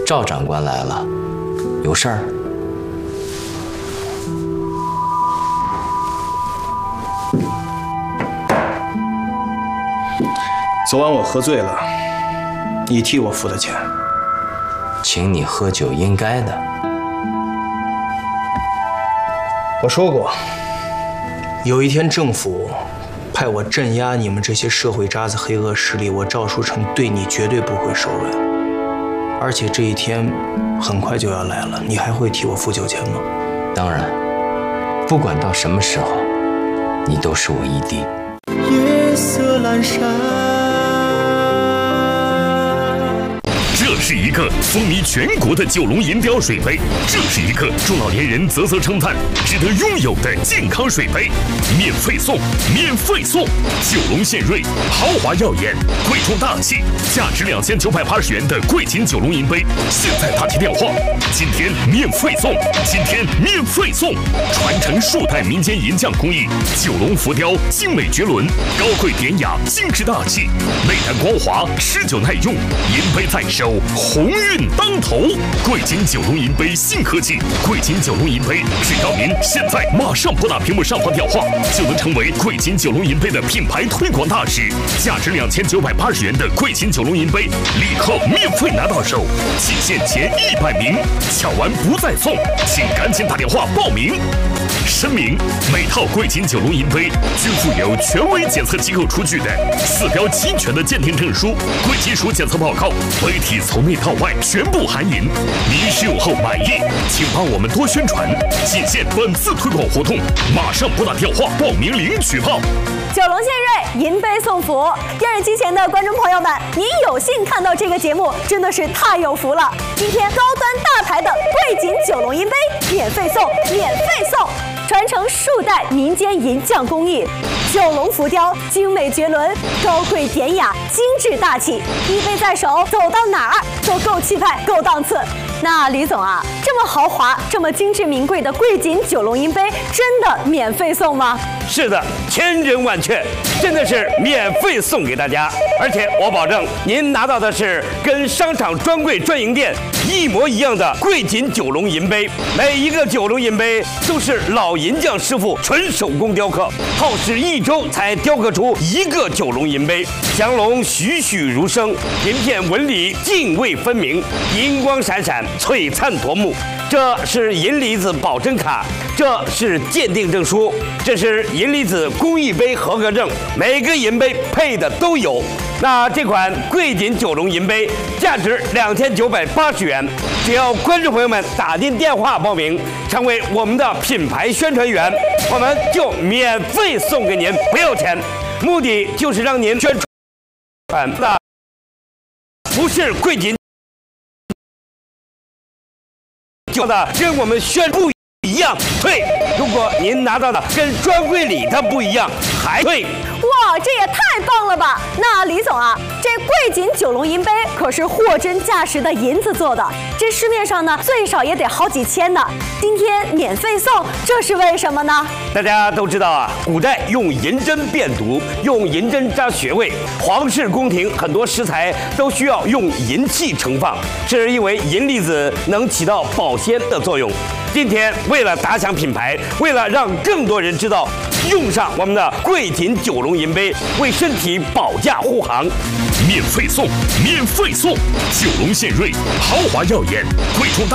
赵长官来了，有事儿？ 昨晚我喝醉了，你替我付的钱。 请你喝酒应该的。 我说过，有一天政府派我镇压你们这些社会渣子、黑恶势力，我赵书成对你绝对不会手软。而且这一天很快就要来了，你还会替我付酒钱吗？ 当然，不管到什么时候，你都是我一弟。 夜色阑珊。 这是一个风靡全国的九龙银雕水杯，这是一个中老年人啧啧称赞、值得拥有的健康水杯，免费送，免费送！九龙献瑞，豪华耀眼，贵重大气，价值2980元的贵金九龙银杯，现在打听电话，今天免费送，今天免费送！传承数代民间银匠工艺，九龙浮雕精美绝伦，高贵典雅，精致大气，内弹光滑，持久耐用，银杯在手。鸿运当头，贵金九龙银杯新科技，贵金九龙银杯，只要您现在马上拨打屏幕上方电话，就能成为贵金九龙银杯的品牌推广大使。价值2980元的贵金九龙银杯，立刻免费拿到手，仅限前100名，抢完不再送，请赶紧打电话报名。声明：每套贵金九龙银杯均附有权威检测机构出具的4标齐全的鉴定证书、贵金属检测报告，杯体从内到外全部含银。您使用后满意，请帮我们多宣传。仅限本次推广活动，马上拨打电话报名领取吧。 九龙献瑞，银杯送福。电视机前的观众朋友们，您有幸看到这个节目，真的是太有福了。今天高端大牌的贵金九龙银杯免费送，免费送！传承数代民间银匠工艺，九龙浮雕精美绝伦，高贵典雅，精致大气，一杯在手，走到哪儿都够气派，够档次。那李总啊，这么豪华、这么精致名贵的贵金九龙银杯，真的免费送吗？ 是的，千真万确，真的是免费送给大家，而且我保证您拿到的是跟商场专柜专营店一模一样的贵金九龙银杯。每一个九龙银杯都是老银匠师傅纯手工雕刻，耗时1周才雕刻出一个九龙银杯，降龙栩栩如生，银片纹理泾渭分明，银光闪闪，璀璨夺目。这是银离子保真卡，这是鉴定证书，这是银离子工艺杯合格证，每个银杯配的都有。那这款贵锦九龙银杯价值2980元，只要观众朋友们打进电话报名，成为我们的品牌宣传员，我们就免费送给您，不要钱。目的就是让您宣传的不是贵锦酒的，跟我们宣不一样退。如果您拿到的跟专柜里的不一样，还退。 哇，这也太棒了吧！那李总啊，这贵锦九龙银杯可是货真价实的银子做的，这市面上呢最少也得好几千呢。今天免费送，这是为什么呢？ 大家都知道啊，古代用银针辨毒，用银针扎穴位，皇室宫廷很多食材都需要用银器盛放，是因为银离子能起到保鲜的作用。今天为了打响品牌，为了让更多人知道，用上我们的贵锦九龙银杯，为身体保驾护航。 免费送，免费送！九龙献瑞，豪华耀眼，贵重大。